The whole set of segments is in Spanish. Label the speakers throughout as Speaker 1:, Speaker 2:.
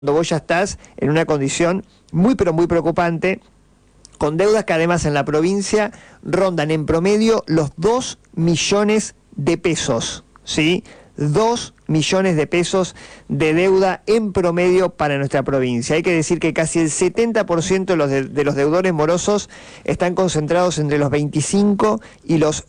Speaker 1: Cuando vos ya estás en una condición muy pero muy preocupante, con deudas que además en la provincia rondan en promedio los 2 millones de pesos, ¿sí? 2 millones de pesos de deuda en promedio para nuestra provincia. Hay que decir que casi el 70% de los deudores morosos están concentrados entre los 25 y los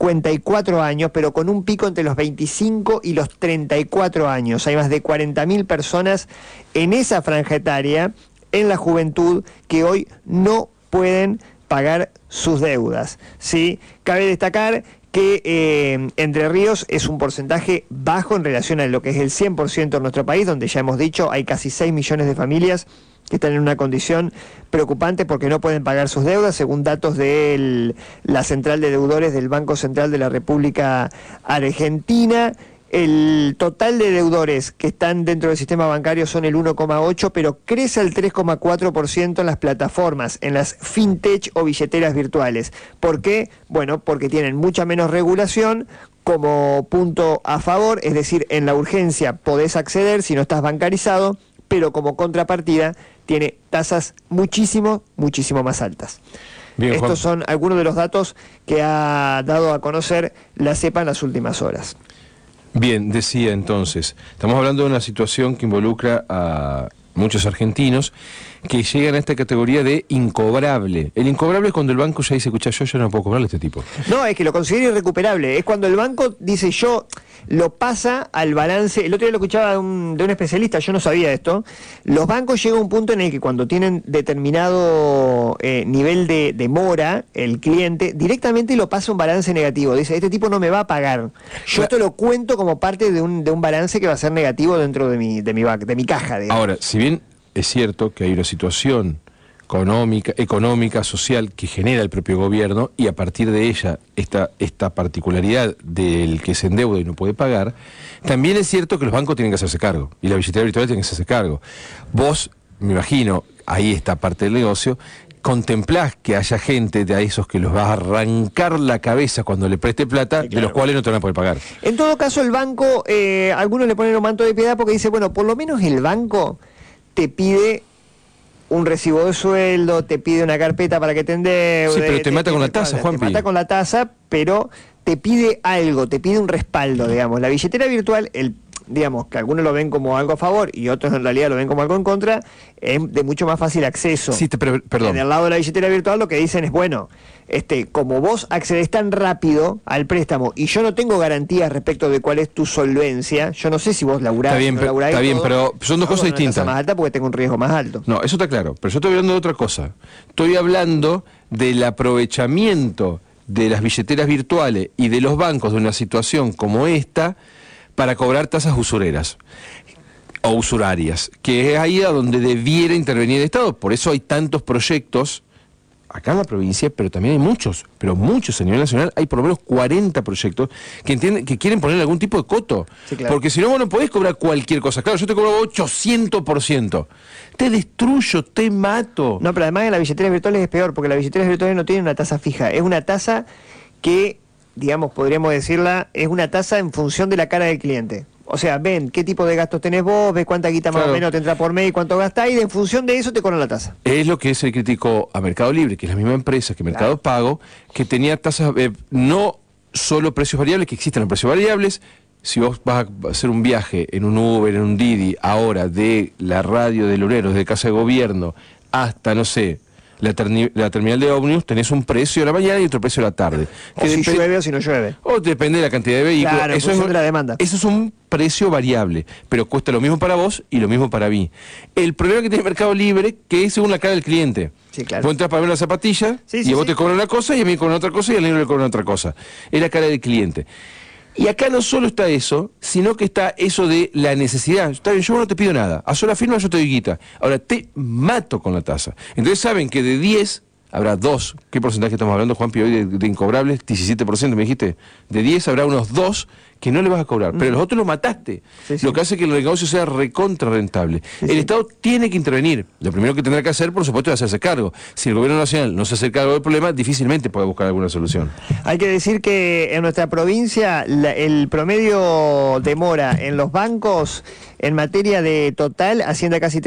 Speaker 1: 54 años, pero con un pico entre los 25 y los 34 años. Hay más de 40.000 personas en esa franja etaria, en la juventud, que hoy no pueden pagar sus deudas, ¿sí? Cabe destacar que Entre Ríos es un porcentaje bajo en relación a lo que es el 100% en nuestro país, donde ya hemos dicho hay casi 6 millones de familias que están en una condición preocupante porque no pueden pagar sus deudas, según datos de la Central de Deudores del Banco Central de la República Argentina. El total de deudores que están dentro del sistema bancario son el 1,8%, pero crece el 3,4% en las plataformas, en las fintech o billeteras virtuales. ¿Por qué? Bueno, porque tienen mucha menos regulación como punto a favor, es decir, en la urgencia podés acceder si no estás bancarizado, pero como contrapartida tiene tasas muchísimo más altas. Bien, estos son algunos de los datos que ha dado a conocer la CEPA en las últimas horas.
Speaker 2: Bien, decía entonces, estamos hablando de una situación que involucra a muchos argentinos que llegan a esta categoría de incobrable. El incobrable es cuando el banco ya dice, escucha, yo ya no puedo cobrarle a este tipo.
Speaker 1: No, es que lo considera irrecuperable. Es cuando el banco dice, yo lo pasa al balance. El otro día lo escuchaba de un especialista, yo no sabía esto. Los bancos llegan a un punto en el que cuando tienen determinado nivel de mora, el cliente directamente lo pasa a un balance negativo. Dice, este tipo no me va a pagar. Yo esto lo cuento como parte de un balance que va a ser negativo dentro de mi caja. Digamos.
Speaker 2: Ahora, si bien es cierto que hay una situación económica, social que genera el propio gobierno y a partir de ella esta particularidad del que se endeuda y no puede pagar, también es cierto que los bancos tienen que hacerse cargo y la billetera virtual tiene que hacerse cargo. Vos, me imagino, ahí está parte del negocio, contemplás que haya gente de esos que los va a arrancar la cabeza cuando le preste plata, sí, claro, de los cuales no te van a poder pagar.
Speaker 1: En todo caso, el banco, algunos le ponen un manto de piedad porque dice, bueno, por lo menos el banco te pide un recibo de sueldo, te pide una carpeta para que te endeudes.
Speaker 2: Sí, pero te mata con la tasa, Juanpi.
Speaker 1: Te mata con la tasa, pero te pide algo, te pide un respaldo, digamos. La billetera virtual, digamos, que algunos lo ven como algo a favor y otros en realidad lo ven como algo en contra, es de mucho más fácil acceso.
Speaker 2: Sí, perdón.
Speaker 1: Del lado de la billetera virtual lo que dicen es, bueno, como vos accedes tan rápido al préstamo y yo no tengo garantías respecto de cuál es tu solvencia, yo no sé si vos laburás,
Speaker 2: está bien,
Speaker 1: no laburás.
Speaker 2: Está bien, pero son dos cosas distintas.
Speaker 1: Una tasa más alta porque tengo un riesgo más alto.
Speaker 2: No, eso está claro, pero yo estoy hablando de otra cosa. Estoy hablando del aprovechamiento de las billeteras virtuales y de los bancos de una situación como esta para cobrar tasas usureras o usurarias, que es ahí a donde debiera intervenir el Estado. Por eso hay tantos proyectos acá en la provincia, pero también hay muchos a nivel nacional. Hay por lo menos 40 proyectos que quieren poner algún tipo de coto. Sí, claro. Porque si no, vos no podés cobrar cualquier cosa. Claro, yo te cobro 800%. Te destruyo, te mato.
Speaker 1: No, pero además en las billeteras virtuales es peor, porque las billeteras virtuales no tienen una tasa fija. Es una tasa que, digamos, podríamos decirla, es una tasa en función de la cara del cliente. O sea, ven qué tipo de gastos tenés vos, ves cuánta guita más o menos te entra por mes y cuánto gastás, y en función de eso te cobran la tasa.
Speaker 2: Es lo que se criticó a Mercado Libre, que es la misma empresa que Mercado Pago, que tenía tasas, no solo precios variables, que existen los precios variables. Si vos vas a hacer un viaje en un Uber, en un Didi, ahora de la radio de Luneros, de Casa de Gobierno, hasta, no sé, la terminal de ómnibus, tenés un precio de la mañana y otro precio de la tarde.
Speaker 1: O si llueve o si no llueve.
Speaker 2: O depende de la cantidad de vehículos.
Speaker 1: Claro, eso es de la demanda.
Speaker 2: Eso es un precio variable, pero cuesta lo mismo para vos y lo mismo para mí. El problema que tiene Mercado Libre, que es según la cara del cliente.
Speaker 1: Sí, claro.
Speaker 2: Vos entras para ver una zapatilla y a vos te cobran una cosa y a mí me cobran otra cosa y al niño le cobran otra cosa. Es la cara del cliente. Y acá no solo está eso, sino que está eso de la necesidad. Está bien, yo no te pido nada. A sola firma yo te doy guita. Ahora te mato con la tasa. Entonces saben que de 10 habrá 2. ¿Qué porcentaje estamos hablando, Juanpi, hoy de incobrables? 17% me dijiste. De 10 habrá unos 2 que no le vas a cobrar. Pero los otros los mataste. Sí, sí. Lo que hace que el negocio sea recontra rentable. Sí, el Estado tiene que intervenir. Lo primero que tendrá que hacer, por supuesto, es hacerse cargo. Si el gobierno nacional no se hace cargo del problema, difícilmente puede buscar alguna solución.
Speaker 1: Hay que decir que en nuestra provincia el promedio de mora en los bancos en materia de total asciende a casi